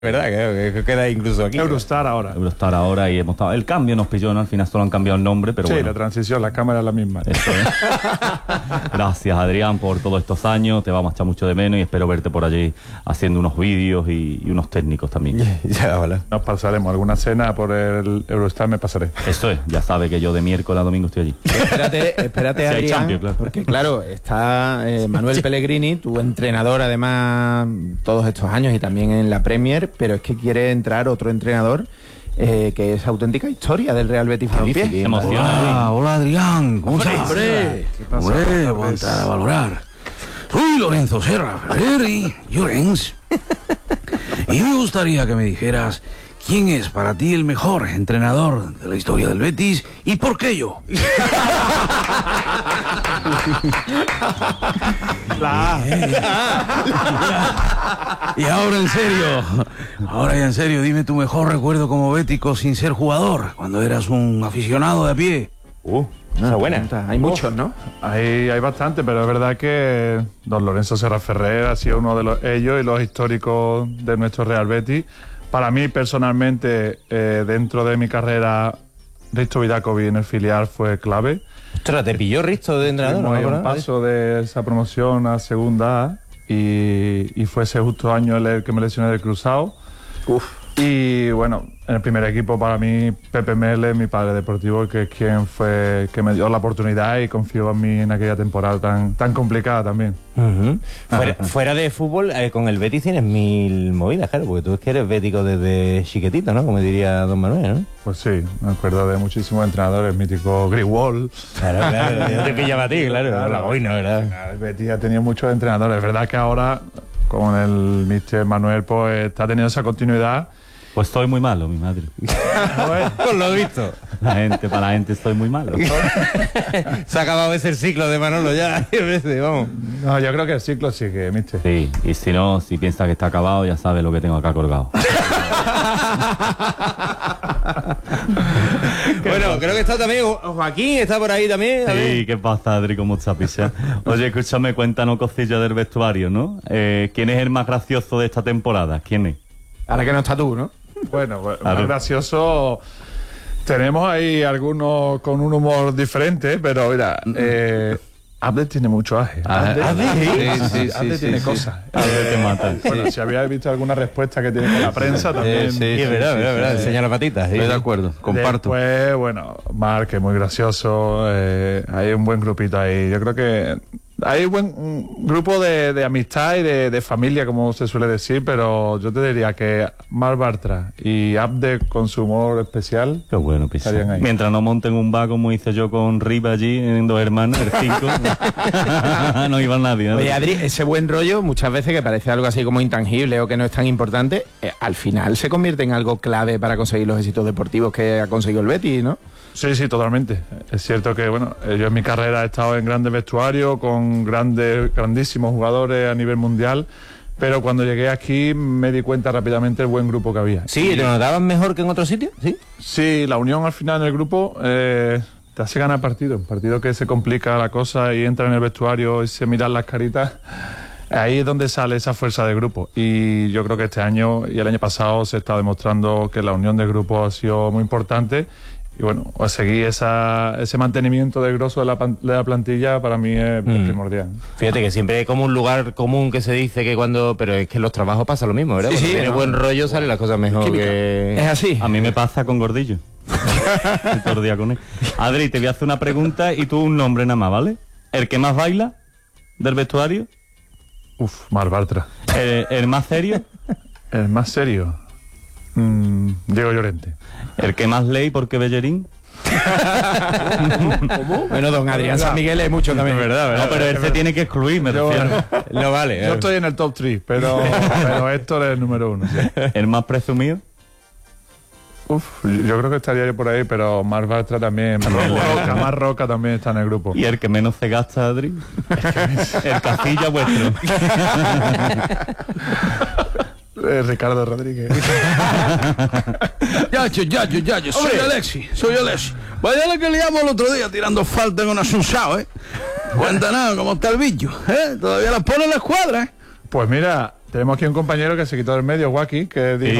¿Verdad? Que queda incluso aquí. Eurostar ahora. Eurostar ahora y hemos estado... El cambio nos pilló, ¿no? Al final solo han cambiado el nombre, pero sí, bueno. La transición, la cámara es la misma. Eso es. Gracias, Adrián, por todos estos años. Te vamos a echar mucho de menos y espero verte por allí haciendo unos vídeos y unos técnicos también. Ya, hola. Nos pasaremos alguna cena por el Eurostar, me pasaré. Eso es, ya sabe que yo de miércoles a domingo estoy allí. Espérate, Si hay Adrián, Champions, claro. porque claro, está Manuel Pellegrini, tu entrenador además todos estos años y también en la Premier, pero es que quiere entrar otro entrenador que es auténtica historia del Real Betis Balompié. Emociona. Hola Adrián, ¿cómo estás? Hombre, aguanta a valorar. Soy Lorenzo Serra Ferrer y Llorens. Y me gustaría que me dijeras quién es para ti el mejor entrenador de la historia del Betis y por qué yo. Y ahora ya en serio, dime tu mejor recuerdo como bético sin ser jugador, cuando eras un aficionado de a pie. Esa buena. Hay muchos, ¿no? Hay bastante, pero es verdad que don Lorenzo Serra Ferrer ha sido uno de ellos y los históricos de nuestro Real Betis. Para mí, personalmente, dentro de mi carrera, Risto Vidakovic en el filial fue clave. Ostras, te pilló Risto de entrenador, Tuvimos ahí un paso de esa promoción a Segunda A y fue ese justo año el que me lesioné del cruzado. Y bueno, en el primer equipo para mí, Pepe Mele, mi padre deportivo, que es quien fue que me dio la oportunidad y confió en mí en aquella temporada tan complicada también. Fuera de fútbol, con el Betis tienes mil movidas, claro, porque tú es que eres bético desde chiquitito, ¿no? Como diría don Manuel, ¿no? Pues sí, me acuerdo de muchísimos entrenadores, mítico Greenwald. Claro, yo te pillaba a ti, claro. La boina, ¿verdad? El Betis ha tenido muchos entrenadores. Es verdad que ahora, con el míster Manuel, pues está teniendo esa continuidad. Pues estoy muy malo, mi madre. Con lo visto. Para la gente estoy muy malo. Se ha acabado ese ciclo de Manolo ya, vamos. No, yo creo que el ciclo sigue, mister. Sí, y si no, si piensa que está acabado, ya sabe lo que tengo acá colgado. Bueno, creo que está también Joaquín, está por ahí también. Sí, ¿qué pasa, Adri? ¿Cómo estás, picha? Oye, escúchame, cuéntanos cosillas del vestuario, ¿no? ¿Quién es el más gracioso de esta temporada? ¿Quién es? Ahora que no está tú, ¿no? Bueno, más gracioso. Tenemos ahí algunos con un humor diferente, pero mira, Abde tiene mucho aje. Abde tiene cosas. Abde te mata. Bueno, si habíais visto alguna respuesta que tiene con la prensa también. Sí, es verdad. Enseña las patitas. Estoy de acuerdo, comparto. Pues bueno, Marc, que es muy gracioso. Hay un buen grupito ahí. Yo creo que hay un buen grupo de amistad y de familia, como se suele decir, pero yo te diría que Marc Bartra y Abde, con su humor especial, qué bueno, picha. estarían ahí. Mientras no monten un bar como hice yo con Riva allí, en Dos Hermanos, el 5, no iba nadie, ¿no? Oye, Adri, ese buen rollo, muchas veces que parece algo así como intangible o que no es tan importante, al final se convierte en algo clave para conseguir los éxitos deportivos que ha conseguido el Betis, ¿no? Sí, totalmente. Es cierto que, bueno, yo en mi carrera he estado en grandes vestuarios con grandísimos jugadores a nivel mundial, pero cuando llegué aquí me di cuenta rápidamente del buen grupo que había. Sí, ¿te notabas mejor que en otros sitios? Sí, la unión al final en el grupo te hace ganar partido. Un partido que se complica la cosa y entra en el vestuario y se miran las caritas. Ahí es donde sale esa fuerza del grupo. Y yo creo que este año y el año pasado se está demostrando que la unión del grupo ha sido muy importante. Y bueno, a seguir ese mantenimiento del grosso de la plantilla para mí es primordial. Fíjate que siempre hay como un lugar común que se dice que cuando... Pero es que en los trabajos pasa lo mismo, ¿verdad? Cuando tiene buen rollo salen las cosas mejor que... Es así. A mí me pasa con Gordillo. Todo el día con él. Adri, te voy a hacer una pregunta y tú un nombre nada más, ¿vale? ¿El que más baila del vestuario? Marc Bartra. ¿El más serio? El más serio. Diego Llorente. ¿El que más lee porque Bellerín? ¿Cómo? Bueno, don Adrián San Miguel es mucho también. ¿Verdad? No, pero él se tiene que excluir, me refiero. No vale. Yo estoy en el top 3, pero Héctor es el número 1. Sí. ¿El más presumido? Yo creo que estaría yo por ahí, pero Marc Bartra también. Mar Roca también está en el grupo. ¿Y el que menos se gasta, Adri? El Castilla vuestro. Ricardo Rodríguez. Yacho, soy Alexi. Vaya la que liamos el otro día tirando falta en un asusado, ¿eh? Cuenta nada, ¿cómo está el bicho? ¿Todavía las pone en la escuadra, Pues mira, Tenemos aquí un compañero que se quitó del medio, Joaquín, que dijo